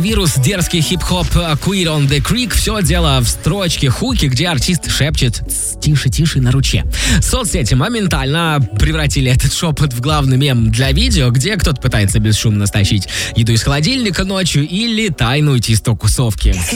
Вирус, дерзкий хип-хоп, Queer on the Creek. Все дело в строчке хуки, где артист шепчет «тише-тише» на ручье. Соцсети моментально превратили этот шепот в главный мем для видео, где кто-то пытается бесшумно стащить еду из холодильника ночью или тайно уйти с тусовки.